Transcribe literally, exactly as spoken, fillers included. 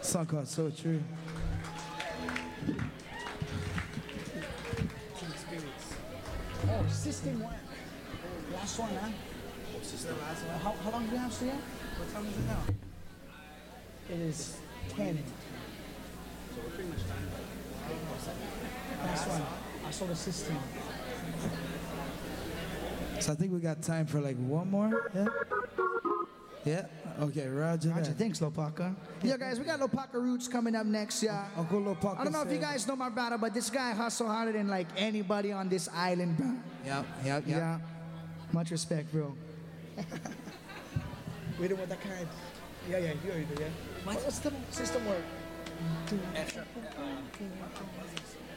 Song called So True. Oh, system work. Last one, huh? What's this the last one? How, how long do we have, Sia? What time is it now? It is ten. So we're pretty much done. Last one. I saw the system. So I think we got time for like one more. Yeah. Yeah. Okay. Roger. Roger, that. thanks, Lopaka. Yeah, guys, we got Lopaka Roots coming up next, yeah. Uncle Lopaka. I don't know if you guys know my brother, but this guy hustle harder than like anybody on this island, bro. Yep. Yep. Yep. Yeah. Much respect, bro. Wait with that card. Yeah, yeah, you already do, yeah. What's the system work? Extra. Uh,